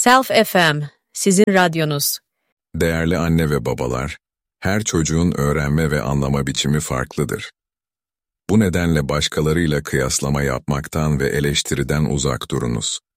Self FM, sizin radyonuz. Değerli anne ve babalar, her çocuğun öğrenme ve anlama biçimi farklıdır. Bu nedenle başkalarıyla kıyaslama yapmaktan ve eleştiriden uzak durunuz.